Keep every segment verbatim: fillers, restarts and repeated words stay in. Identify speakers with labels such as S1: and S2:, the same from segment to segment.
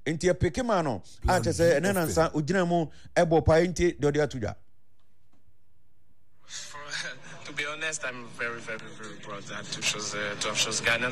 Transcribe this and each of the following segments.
S1: nti epeke ma no a che se ene nansa ogina mu ebo pa nti de odi atudwa.
S2: To be honest, I'm very, very, very proud that to choose uh, to have chosen Ghana. Um,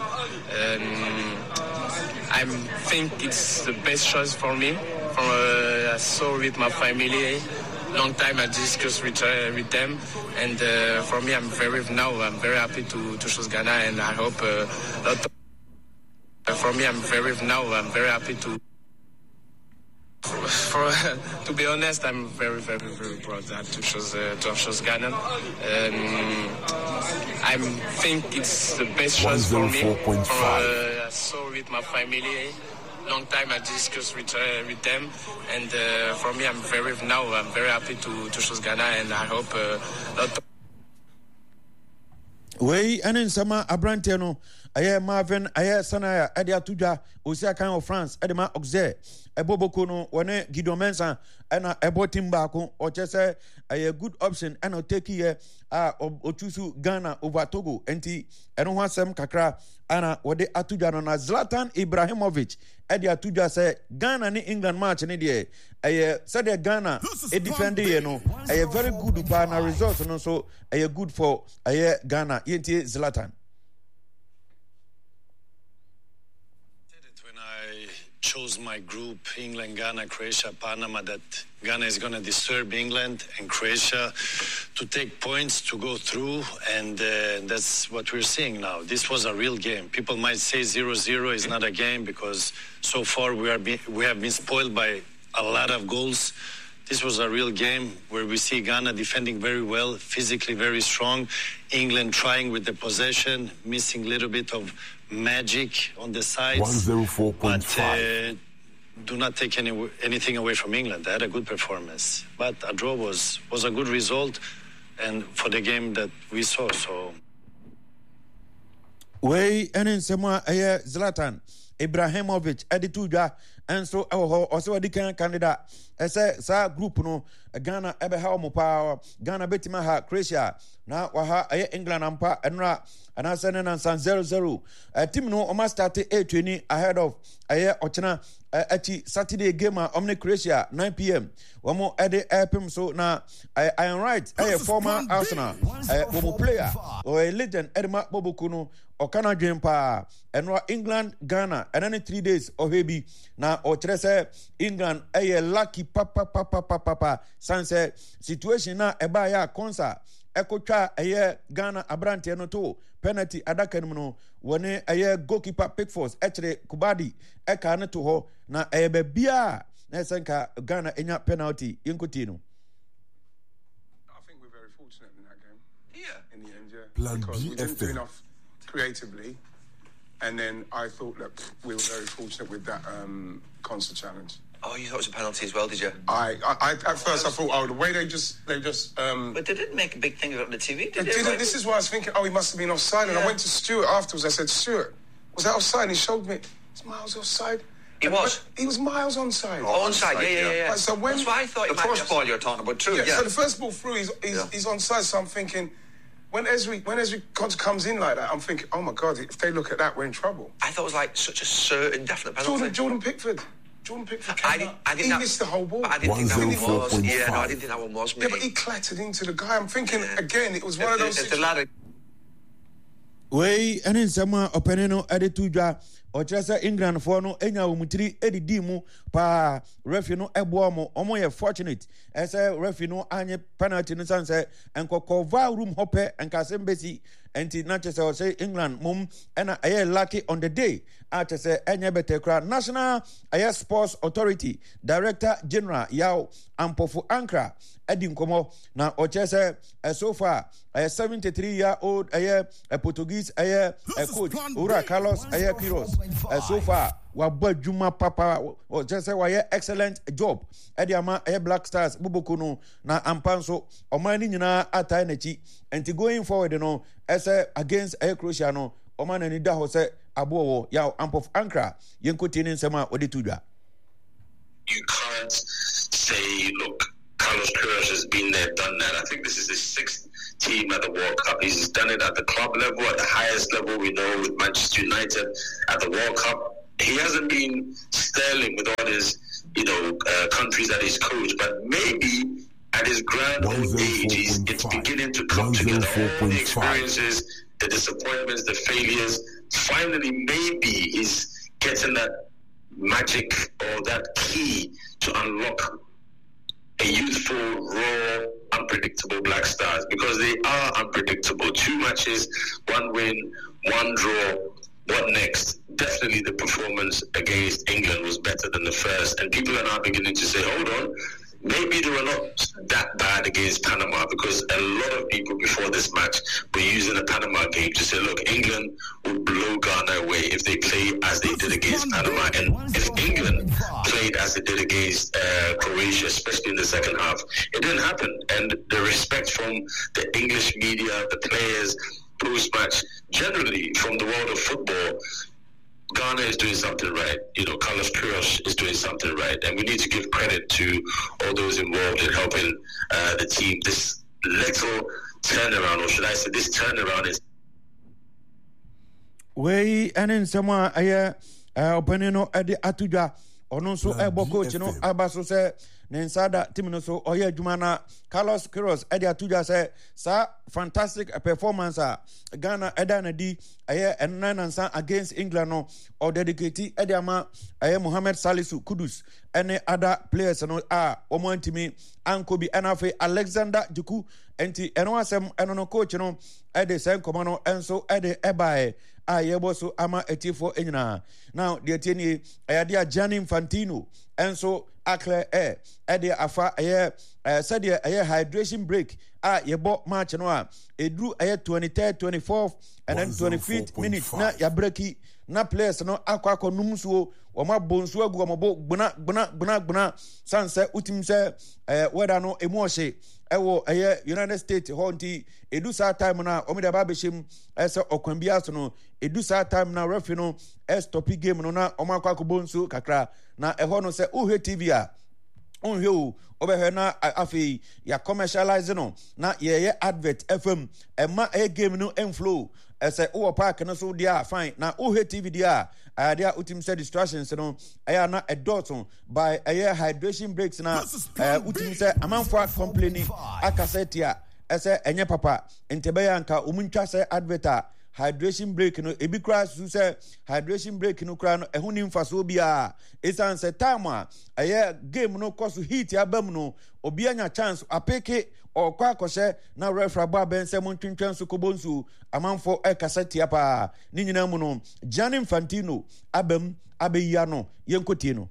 S2: I think it's the best choice for me. From uh, I saw with my family, long time I discussed with uh, with them, and uh, for me, I'm very now I'm very happy to to choose Ghana, and I hope uh, that. Uh, for me, I'm very now I'm very happy to. For, for to be honest, I'm very, very, very proud that to choose uh, to have chosen Ghana. Um, I think it's the best choice for me. From, uh, I saw with my family, long time I discussed with uh, with them, and uh, for me, I'm very now I'm very happy to to choose Ghana, and I hope uh, that.
S1: Wey enen sama abrante no aye Marvin aye Sanaya ade atudwa osi akan of France ade ma Oxe eboboko no wone Gideon Mensah ena ebo team baako o chese aye good option ena take here a ochusu Ghana over Togo enti eno ho asem kakra ana wode atudwa no na Zlatan Ibrahimovic ade atudwa se Ghana ni England match ne de aye said the Ghana e defend ye no aye very good ba na result no so aye good for aye Ghana yenti Zlatan.
S3: When I chose my group, England, Ghana, Croatia, Panama, that Ghana is going to disturb England and Croatia to take points to go through, and uh, that's what we're seeing now. This was a real game. People might say zero zero is not a game because so far we are be- we have been spoiled by a lot of goals. This was a real game where we see Ghana defending very well, physically very strong. England trying with the possession, missing a little bit of magic on the sides.
S4: one oh four point five.
S3: But uh, do not take any, anything away from England. They had a good performance. But a draw was, was a good result and for the game that we saw. So,
S1: Wey enen sema aye Zlatan Ibrahimovic editudwa enso ewo ho ose kan candidate ese sa group no Ghana ebe ha omopa Ghana betima ha Croatia na wa ha aye England ampa enra anase ne nansan zero zero uh, team no o start eight twenty ahead of aye ochena uh, achi Saturday game omne Croatia nine p.m. Wamo ede epim so na I, I am right aye former Arsenal uh, womo player or a legend Edma Bobokunu o kana dwen pa enwa England Ghana enani three days o hebi na o trese England aye lucky papa papa papa papa sanse situation na eba ya konsa ekotwa aye Ghana abrante no to penalty adaka no no wone aye goalkeeper Pickford echere Kubadi eka ne to ho na aye be bia na senka Ghana enya penalty yinkoti no.
S5: I think we're very fortunate in that game.
S2: Yeah.
S5: In the end, yeah.
S4: Plan
S5: because
S4: B
S5: we didn't
S4: F
S5: do
S4: M.
S5: enough creatively, and then I thought that we were very fortunate with that um, concert challenge.
S6: Oh, you thought it was a penalty as well, did you?
S5: I, I, I at first I thought, oh, the way they just, they just. Um,
S6: But they didn't make a big thing of it on the T V, did
S5: they
S6: they?
S5: didn't.
S6: Like-
S5: This is why I was thinking, oh, he must have been offside. And I
S6: Yeah.
S5: went to Stuart afterwards. I said, Stuart, was that offside? And he showed me, it's miles offside.
S6: He
S5: And-
S6: was?
S5: but He was miles onside.
S6: Oh, onside, yeah, yeah, yeah. yeah.
S5: Right, so when-
S6: That's why I thought
S7: The
S6: it might
S7: first
S6: be
S7: ball you're talking about, too.
S5: Yeah,
S7: Yeah.
S5: so the first ball through, he's, he's,
S7: Yeah.
S5: he's onside. So I'm thinking, when Ezri, when Ezri comes in like that, I'm thinking, oh my God, if they look at that, we're in trouble.
S6: I thought it was like such a certain, definite penalty.
S5: Jordan, Jordan Pickford. Jordan Pickford came
S6: I didn't,
S5: out.
S6: I didn't
S5: He
S6: that,
S5: missed the whole ball.
S6: But I didn't think that one was.
S4: one oh four point
S6: Yeah, no, I
S4: five.
S6: didn't think that one was.
S5: Yeah,
S6: Mate.
S5: but he clattered into the guy. I'm thinking,
S6: Yeah.
S5: again, it was one of those
S7: It's a lot of
S1: Wey enen sema openeno editudwa o chese England for no enya omutiri edidi mu pa referee no ebo mo omo ye fortunate ese referee no anye penalty no sanse enkoko va room hope enkasem besi enti na chese o say England mum ena aye lucky on the day a chese enye bete kra National Air Sports Authority Director General Yao Ampofu Ankra edi nkomo na o chese uh, so far a seventy-three year old aye a Portuguese aye a coach Ura Carlos aye Quiros uh, so far wa juma papa o just say wa excellent job edi ama aye Black Stars buboko no na ampanso omani nyina atai nachi and going forward no ese against aye Croatia no omani ni da ho se abowo ya Ampof Ankra yenkoti ni nsema odi tudwa.
S8: You can't say, look, Carlos Queiroz has been there, done that. I think this is his sixth team at the World Cup. He's done it at the club level, at the highest level we know with Manchester United, at the World Cup. he hasn't been sterling with all his, you know, uh, countries that he's coached, but maybe at his grand old age, he's, it's beginning to come together. All the experiences, the disappointments, the failures, finally maybe he's getting that magic or that key to unlock a youthful, raw, unpredictable Black Stars, because they are unpredictable. Two matches, one win, one draw. What next? Definitely the performance against England was better than the first, and people are now beginning to say, hold on, maybe they were not that bad against Panama, because a lot of people before this match were using the Panama game to say, look, England would blow Ghana away if they play as they did against Panama. And if England played as they did against uh, Croatia, especially in the second half, it didn't happen. And the respect from the English media, the players, post-match, generally from the world of football, Ghana is doing something right. You know, Carlos Queiroz is doing something right. And we need to give credit to all those involved in helping uh, the team. This little turnaround, or should I say this turnaround is...
S1: Way and in someone, I opening at the Atuja, or no so a coach, you know, Abaso say, Nensada, Timino, or yeah, Jumana, Carlos Queiroz, Eddie Atuja say, sir, fantastic performance, Ghana, Edana D, Aye, and nine and son against England, no, or dedicated Ediama, Aye, Mohamed Salisu, Kudus, any other players, no, ah, Omo me, Ankobi, Anafe, Alexander Juku, and Enoasem, and no coach, you know, Eddie San Comano, and so Eddie Ebae. Ah, yeboso ama etifo enyina. Now, the tieni ayadia Gianni Infantino, and so akle eh, ede afa aye, said ye aye hydration break. Ah, yebo match no a edru aye twenty-third, twenty-fourth, and then twenty-fifth minute. Na ya breaki na players no akwa akọ numsuo. Wama bonsu agu wamabo gbuna gbuna gbuna gbuna sanse utim se eh weda no emoshe ewo eh United States honti edu sa time na omida ba behim ese okwambia so no edu sa time na referee no e stop game no na omakwa bonsu kakra na eho no se uhe T V a unhwe o obehwe na afi ya commercialize no na ye ye advert F M ema e game no inflow ese o park no so dia fine na uhe T V dia uh, there utim say distractions no aya na a dot by a hydration breaks na uh, utim say amanfo complaining akasetia ese enye papa entebeya nka omuntwa say adverta hydration break no ebi kra su say hydration break no kra no ehuni mfaso bia esan say time a aya game no cause heat abam no obi anya chance apeke or kwa kose na referee ba ben se montwentwen so kobonsu amanfo e kasetia pa ni nyina mu no Gianni Infantino abam abeya no yenkotie no.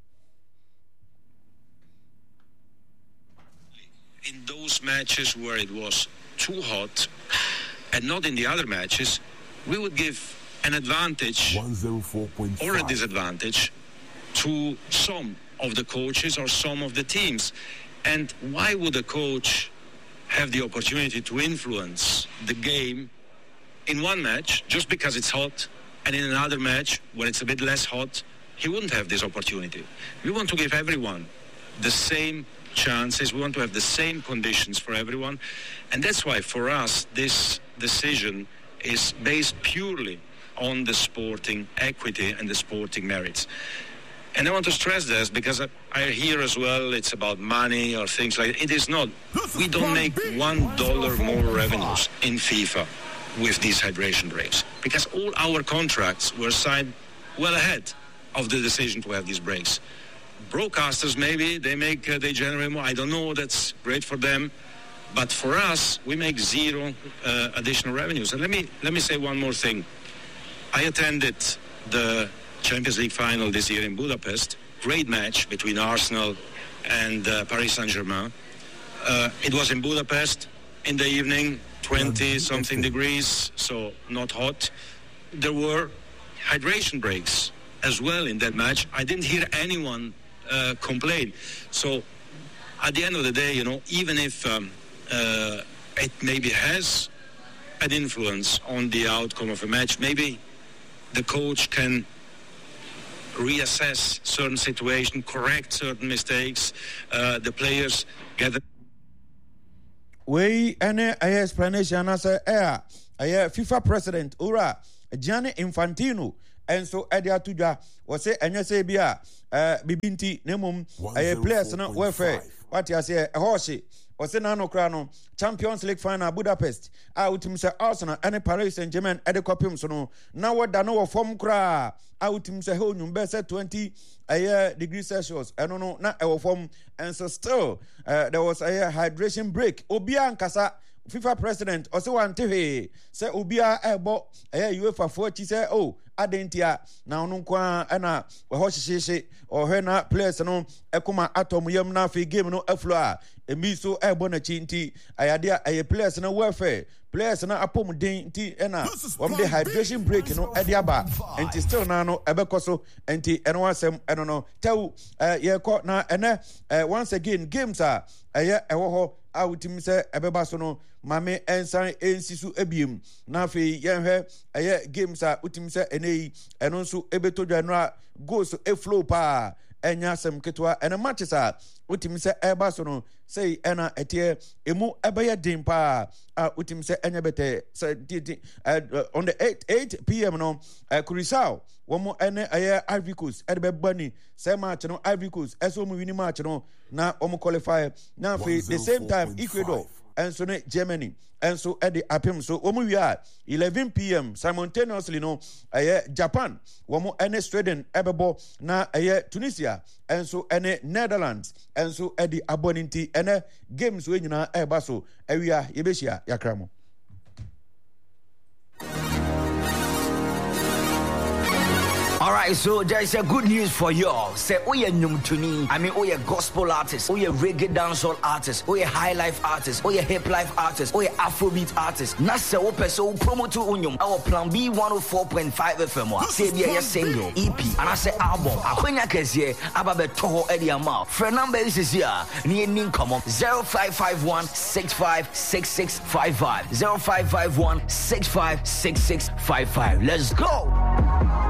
S4: In those matches where it was too hot and not in the other matches, we would give an advantage or a disadvantage to some of the coaches or some of the teams. And why would a coach have the opportunity to influence the game in one match just because it's hot, and in another match where it's a bit less hot, he wouldn't have this opportunity? We want to give everyone the same chances. We want to have the same conditions for everyone. And that's why for us this decision is based purely on the sporting equity and the sporting merits. And I want to stress this because I, I hear as well it's about money or things like that. It is not. We don't make one dollar more revenues in FIFA with these hydration breaks because all our contracts were signed well ahead of the decision to have these breaks. Broadcasters, maybe they make uh, they generate more. I don't know. That's great for them, but for us, we make zero uh, additional revenues. And let me let me say one more thing. I attended the Champions League final this year in Budapest. Great match between Arsenal and uh, Paris Saint-Germain. Uh, it was in Budapest in the evening, twenty something degrees, so not hot. There were hydration breaks as well in that match. I didn't hear anyone uh, complain. So at the end of the day, you know, even if um, uh, it maybe has an influence on the outcome of a match, maybe the coach can reassess certain situation, correct certain mistakes, uh, the players get the...
S1: We any explanation as a FIFA president Ura Gianni Infantino enso ede atudwa wo se enye se bi a eh bibinti nemum eh players no welfare what you say ehoshe wo se na no kra no Champions League final Budapest a utim se Arsenal ene Paris Saint-Germain ede kopim so no na woda no wo form kra a utim se he onyum be se twenty uh, degrees Celsius eno no na e wo form and so still uh, there was a uh, hydration break obia nkasa FIFA president or say one TV say obia ebo eh UEFA for chi say oh adentia na onu kwa na we ho hyehyehye o hwe na players no ekoma atom yam na fe game no aflo a emi so ebo na chi nti ayade aye players na welfare players na apom den nti na wom the hydration break no e dia ba nti still na no ebekoso nti eno asem eno no tew ye ko na ene once again games a aye ewo ho a utim se ebeba so no mame ensan ensisu ebiem na fe yenhwe aye games a utim se enei eno nso ebetodwa no a goals e flow pa enya sem ketwa ena matches a utim se eba so no say ena etie emu ebeye din pa a utim se enya bete say on the eight p.m. no Curacao womo ene aye Ivory Coast edbe bani say match no Ivory Coast eso mu win match no na omo qualify na fe the same time Ecuador and so Germany and so at the apim so omo we are eleven p.m. simultaneously no aye Japan womo ene Sweden ebebo na aye Tunisia and so ene Netherlands and so at the aboninti ene games we nyina eba so awia yebehia yakramo.
S7: All right, so there's a good news for y'all. Say, oh yeah, Numtuni. I mean, oh yeah, gospel artist, oh yeah, reggae dancehall artist, oh yeah, high life artist, oh yeah, hip life artist, oh yeah, Afrobeat artist. Nasa ope so promo to unyum. Our plan B one oh four point five F M. Say be a single, E P, and I say album. Akwenya kesiye, ababe toho edi amount. Friend number is here. Ni nin come up zero five five one six five six six five five zero five five one six five six six five five. Let's go.